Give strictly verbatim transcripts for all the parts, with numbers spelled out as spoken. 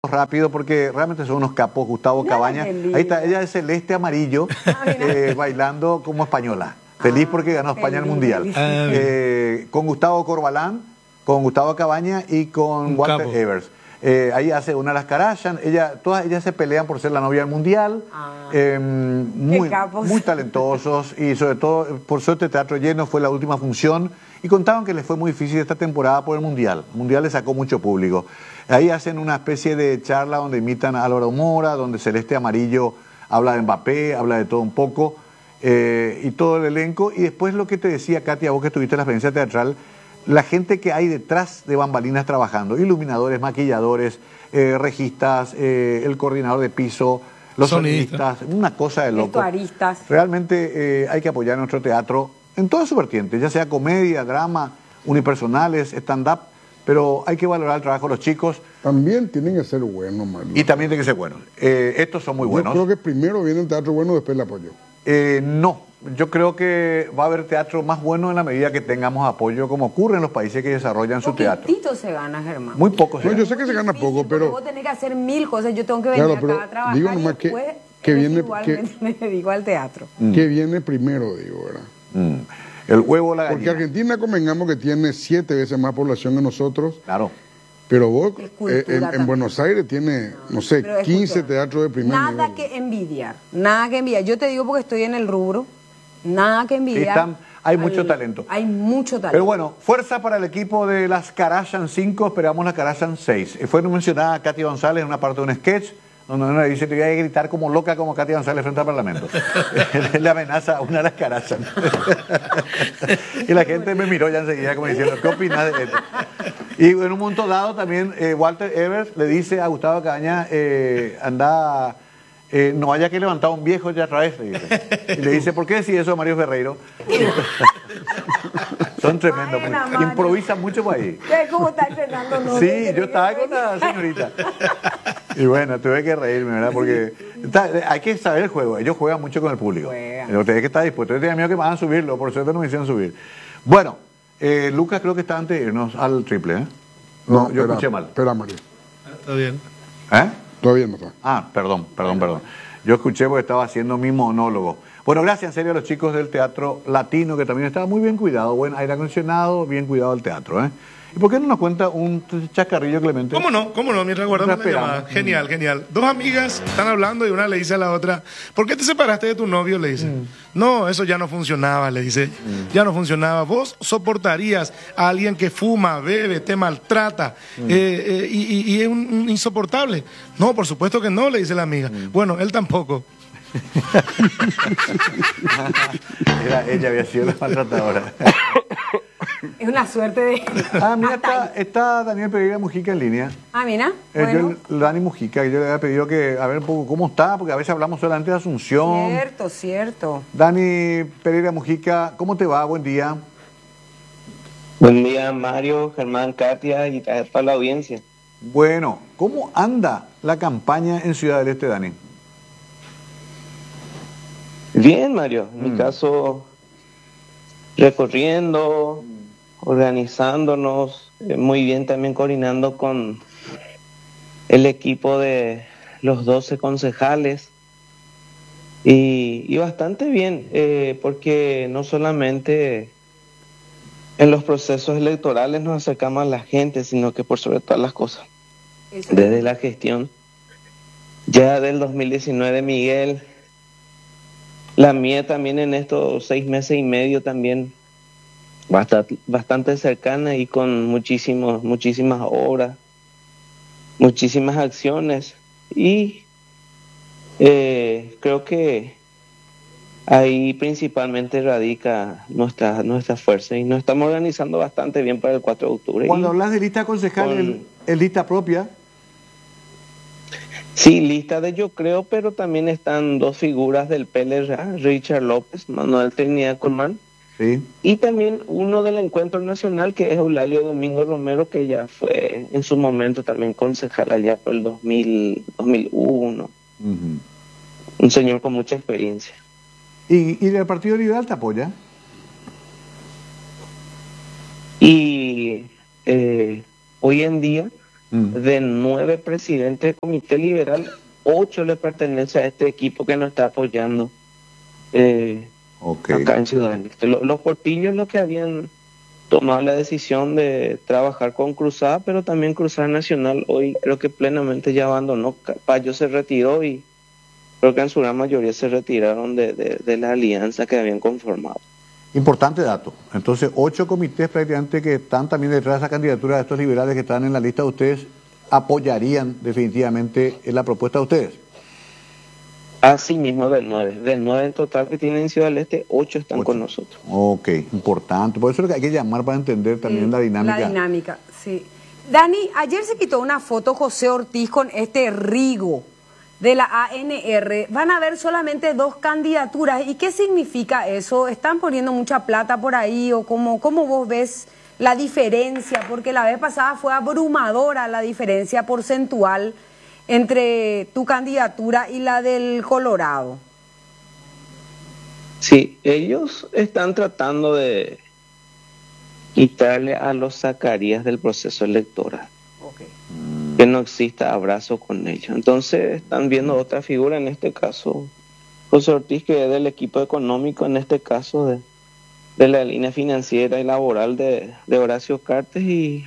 rápido porque realmente son unos capos. Gustavo Cabañas, ahí está, ella es celeste amarillo, eh, bailando como española, feliz ah, porque ganó España el Mundial, ah, eh, con Gustavo Corbalán, con Gustavo Cabañas y con Un Walter capo. Evers. Eh, ahí hace una de las Kardashian, ella, todas ellas se pelean por ser la novia del Mundial, ah, eh, muy, muy talentosos y sobre todo, por suerte, teatro lleno, fue la última función y contaban que les fue muy difícil esta temporada por el Mundial. El Mundial le sacó mucho público. Ahí hacen una especie de charla donde imitan a Álvaro Mora, donde Celeste Amarillo habla de Mbappé, habla de todo un poco, eh, y todo el elenco. Y después lo que te decía, Katia, vos que estuviste en la experiencia teatral, la gente que hay detrás de bambalinas trabajando, iluminadores, maquilladores, eh, registas, eh, el coordinador de piso, los sonistas, una cosa de loco. Vestuaristas. Realmente eh, hay que apoyar nuestro teatro en todas sus vertientes, ya sea comedia, drama, unipersonales, stand-up, pero hay que valorar el trabajo de los chicos. También tienen que ser buenos, Mario. Y también tienen que ser buenos. Eh, estos son muy buenos. Yo creo que primero viene el teatro bueno, después el apoyo. Eh, no. Yo creo que va a haber teatro más bueno en la medida que tengamos apoyo, como ocurre en los países que desarrollan su teatro. Poquitito se gana, Germán. Muy poco se no, gana. Yo sé que se gana poco, pero... Vos tenés que hacer mil cosas, yo tengo que venir claro, pero acá a trabajar digo nomás y después que, que viene, igualmente que, me dedico al teatro. Mm. Que viene primero, digo, ¿verdad? Mm. El huevo, la gallina. Porque Argentina, convengamos que tiene siete veces más población que nosotros. Claro. Pero vos, eh, en, en Buenos Aires tiene, no sé, quince teatros de primer Nada nivel. que envidiar, nada que envidiar. Yo te digo porque estoy en el rubro, nada que envidiar. Están, hay al, mucho talento. Hay mucho talento. Pero bueno, fuerza para el equipo de las Kardashian cinco, esperamos la Kardashian seis. Fue mencionada Katy González en una parte de un sketch, donde uno le dice, te voy a gritar como loca como Katy González frente al Parlamento. Le amenaza a una de las Kardashian. Y la gente me miró ya enseguida como diciendo, ¿qué opinas de esto? Y en un momento dado también eh, Walter Evers le dice a Gustavo Cabañas, eh, anda, eh, no haya que levantar a un viejo ya otra vez, le dice. Y le dice, ¿por qué decís eso a Mario Ferreiro? Son tremendos, Buena, pues. Improvisan mucho por ahí. ¿Cómo está entrenando? No, sí, yo estaba con la señorita. Y bueno, tuve que reírme, ¿verdad? Porque está, hay que saber el juego. Ellos juegan mucho con el público. Pero tenés que estar dispuesto. Yo tenía miedo que me van a subirlo, por suerte no me hicieron subir. Bueno, eh, Lucas creo que está antes de irnos al triple, ¿eh? No, no yo espera, escuché mal. Espera, María. Está bien. ¿Eh? Todavía no está. Ah, perdón, perdón, perdón. Yo escuché porque estaba haciendo mi monólogo. Bueno, gracias en serio a los chicos del Teatro Latino, que también estaba muy bien cuidado. Buen aire acondicionado, bien cuidado el teatro, ¿eh? ¿Y por qué no nos cuenta un chacarrillo, Clemente? ¿Cómo no? ¿Cómo no? Mientras guardamos la llamada. Genial, genial. Dos amigas están hablando y una le dice a la otra, ¿por qué te separaste de tu novio? Le dice. Mm. No, eso ya no funcionaba, le dice. Mm. Ya no funcionaba. ¿Vos soportarías a alguien que fuma, bebe, te maltrata mm. eh, eh, y, y, y es un, un insoportable? No, por supuesto que no, le dice la amiga. Mm. Bueno, él tampoco. Era, ella había sido la maltratadora. Es una suerte de... Ah, mira, está, está Daniel Pereira Mujica en línea. Ah, mira. Eh, bueno. yo, Dani Mujica, yo le había pedido que, a ver un poco cómo está, porque a veces hablamos solamente de Asunción. Cierto, cierto. Dani Pereira Mujica, ¿cómo te va? Buen día. Buen día, Mario, Germán, Katia y para la audiencia. Bueno, ¿cómo anda la campaña en Ciudad del Este, Dani? Bien, Mario. En mm. mi caso, recorriendo, organizándonos, eh, muy bien también coordinando con el equipo de los doce concejales y, y bastante bien, eh, porque no solamente en los procesos electorales nos acercamos a la gente, sino que por sobre todas las cosas, Eso. desde la gestión ya del dos mil diecinueve, Miguel, la mía también en estos seis meses y medio también bastante, bastante cercana y con muchísimos, muchísimas obras, muchísimas acciones y eh, creo que ahí principalmente radica nuestra, nuestra fuerza y nos estamos organizando bastante bien para el cuatro de octubre. Cuando y hablas de lista concejal, con... ¿es lista propia? Sí, lista de yo creo, pero también están dos figuras del P L R A, Richard López, Manuel Trinidad Colmán, sí. Y también uno del Encuentro Nacional, que es Eulalio Domingo Romero, que ya fue en su momento también concejal allá por el dos mil, dos mil uno. Uh-huh. Un señor con mucha experiencia. ¿Y, y del Partido Liberal te apoya? Y eh, hoy en día mm. de nueve presidentes del Comité Liberal, ocho le pertenecen a este equipo que nos está apoyando eh, okay. acá en Ciudad del Este. Los, los portillos los que habían tomado la decisión de trabajar con Cruzada, pero también Cruzada Nacional hoy creo que plenamente ya abandonó. Payo se retiró y creo que en su gran mayoría se retiraron de, de, de la alianza que habían conformado. Importante dato. Entonces, ocho comités prácticamente que están también detrás de esa candidatura de estos liberales que están en la lista de ustedes, apoyarían definitivamente en la propuesta de ustedes. Así mismo, del nueve. Del nueve en total que tienen en Ciudad del Este, ocho están ocho. Con nosotros. Ok, importante. Por eso es lo que hay que llamar para entender también sí, la dinámica. La dinámica, sí. Dani, ayer se quitó una foto José Ortiz con este Rigo de la A N R. Van a haber solamente dos candidaturas. ¿Y qué significa eso? ¿Están poniendo mucha plata por ahí? ¿O cómo, cómo vos ves la diferencia? Porque la vez pasada fue abrumadora la diferencia porcentual entre tu candidatura y la del Colorado. Sí, ellos están tratando de quitarle a los Zacarías del proceso electoral. Okay. Que no exista abrazo con ellos. Entonces están viendo otra figura, en este caso José Ortiz, que es del equipo económico, en este caso de, de la línea financiera y laboral de, de Horacio Cartes, y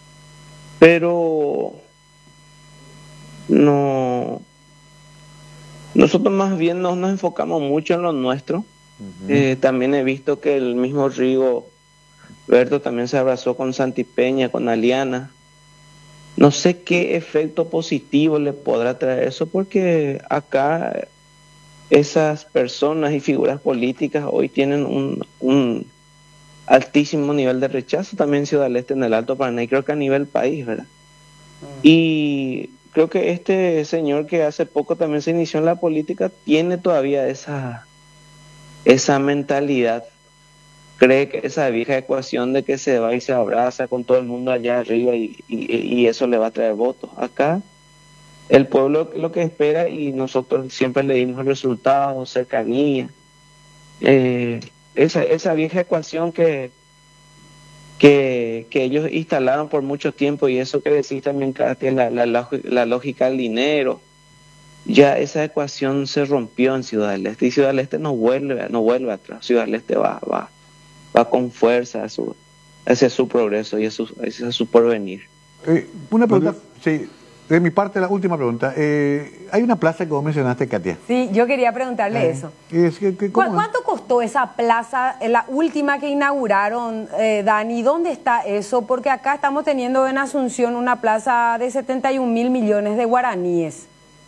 pero no, nosotros más bien nos, nos enfocamos mucho en lo nuestro. Uh-huh. Eh, también he visto que el mismo Rigo Berto también se abrazó con Santi Peña, con Aliana. No sé qué efecto positivo le podrá traer eso, porque acá esas personas y figuras políticas hoy tienen un, un altísimo nivel de rechazo también en Ciudad del Este, en el Alto Paraná, y creo que a nivel país, ¿verdad? Uh-huh. Y creo que este señor que hace poco también se inició en la política tiene todavía esa, esa mentalidad. Cree que esa vieja ecuación de que se va y se abraza con todo el mundo allá arriba y, y, y eso le va a traer votos. Acá el pueblo lo que espera, y nosotros siempre le dimos resultados, cercanía, eh, esa, esa vieja ecuación que, que, que ellos instalaron por mucho tiempo, y eso que decís también, Katia, la, la, la, la lógica del dinero, ya esa ecuación se rompió en Ciudad del Este, y Ciudad del Este no vuelve, no vuelve atrás. Ciudad del Este va, va va con fuerza a su, hacia su progreso y a su, hacia su porvenir. Eh, una pregunta, sí, de mi parte, la última pregunta. Eh, hay una plaza que vos mencionaste, Katia. Sí, yo quería preguntarle eh, eso. Es que, que, ¿Cu ¿Cuánto costó esa plaza, la última que inauguraron, eh, Dani? ¿Dónde está eso? Porque acá estamos teniendo en Asunción una plaza de setenta y un mil millones de guaraníes.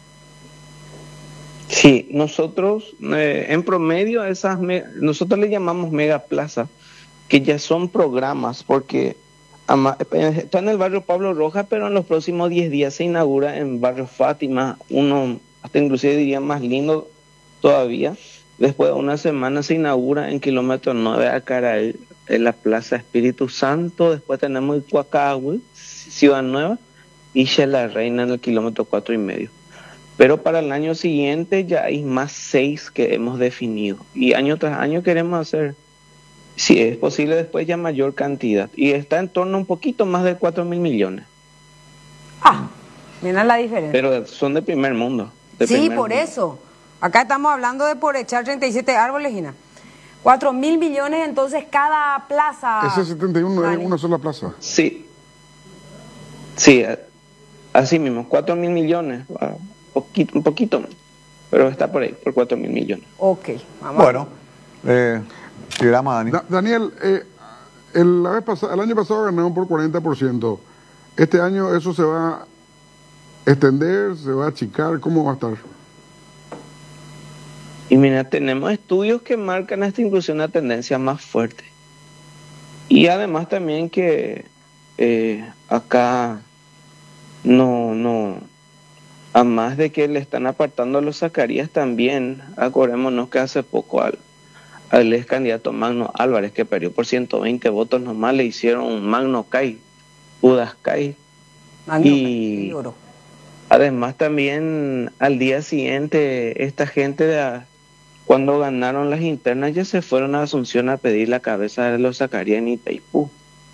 Sí, nosotros eh, en promedio esas me, nosotros le llamamos mega plaza, que ya son programas, porque ama, está en el barrio Pablo Rojas, pero en los próximos diez días se inaugura en barrio Fátima, uno hasta inclusive diría más lindo todavía. Después de una semana se inaugura en kilómetro nueve a Caral, en la Plaza Espíritu Santo. Después tenemos Icuacagüe, Ciudad Nueva, y La Reina en el kilómetro cuatro y medio. Pero para el año siguiente ya hay más seis que hemos definido. Y año tras año queremos hacer, si es posible, después ya mayor cantidad. Y está en torno a un poquito más de cuatro mil millones. Ah, mira la diferencia. Pero son de primer mundo. De sí, primer por mundo. Eso. Acá estamos hablando de por echar treinta y siete árboles, Gina. cuatro mil millones, entonces cada plaza. Ese setenta y uno vale. Es una sola plaza. Sí. Sí, así mismo, cuatro mil millones. Poquito, un poquito, pero está por ahí, por cuatro mil millones. Ok, vamos. Bueno, eh, programa, Dani. Da, Daniel, eh, el, la vez pasada, el año pasado ganaron por cuarenta por ciento. Este año eso se va a extender, se va a achicar, ¿cómo va a estar? Y mira, tenemos estudios que marcan esta inclusión una tendencia más fuerte. Y además también que eh, acá no, no, a más de que le están apartando a los Zacarías también, acordémonos que hace poco al, al ex candidato Magno Álvarez, que perdió por ciento veinte votos nomás, le hicieron un Magno Cay, Judas Cay. Magno y Cay, además también al día siguiente esta gente de, cuando ganaron las internas ya se fueron a Asunción a pedir la cabeza de los Zacarías en Itaipú.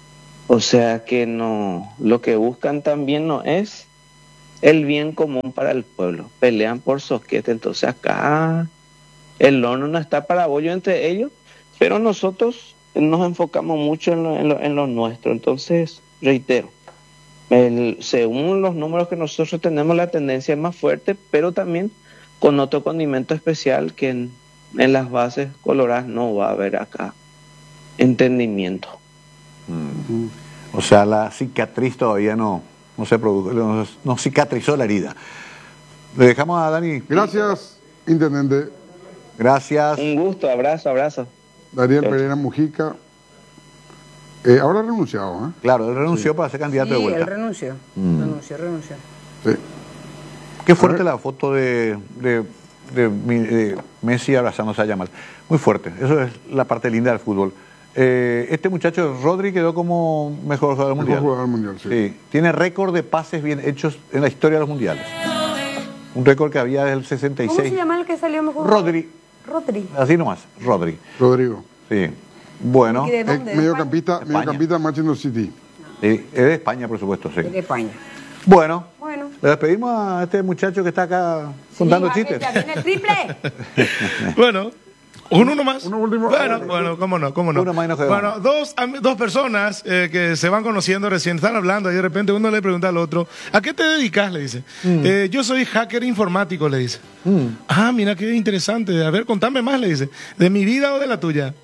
O sea que no, lo que buscan también no es el bien común para el pueblo. Pelean por soquete. Entonces acá el horno no está para bollo entre ellos, pero nosotros nos enfocamos mucho en lo, en lo, en lo nuestro. Entonces, reitero, el, según los números que nosotros tenemos, la tendencia es más fuerte, pero también con otro condimento especial que en, en las bases coloradas no va a haber acá entendimiento. Mm. O sea, la cicatriz todavía no, no se produjo, no, no cicatrizó la herida. Le dejamos a Dani. Gracias, intendente. Gracias. Un gusto, abrazo, abrazo. Daniel Pereira Mujica. Eh, ahora ha renunciado, ¿eh? Claro, él renunció sí. para ser candidato sí, de vuelta. él renunció, mm. renunció, renunció. Sí. Qué fuerte la foto de, de, de, de Messi abrazándose a Yamal. Muy fuerte, eso es la parte linda del fútbol. Eh, este muchacho, Rodri, quedó como mejor jugador del mundial. Mejor jugador del mundial, sí. sí. Tiene récord de pases bien hechos en la historia de los mundiales. Un récord que había desde el sesenta y seis. ¿Cómo se llama el que salió mejor? Rodri. Rodri. Así nomás, Rodri. Rodrigo. Sí. Bueno. ¿Y de dónde? Eh, mediocampista, mediocampista Manchester City. Sí, es de España, por supuesto, sí. Es de España. Bueno, bueno, le despedimos a este muchacho que está acá contando sí, chistes. Ya viene el triple. Bueno, uno nomás. Uno último. Bueno, bueno, cómo no, cómo no. Uno más y nos bueno, dos, dos personas eh, que se van conociendo recién, están hablando y de repente uno le pregunta al otro, ¿a qué te dedicas? Le dice. Mm. Eh, yo soy hacker informático, le dice. Mm. Ah, mira qué interesante. A ver, contame más, le dice. ¿De mi vida o de la tuya?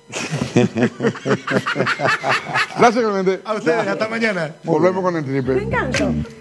Gracias, Clemente. A ustedes, hasta mañana. Volvemos con el triple. Me encantó.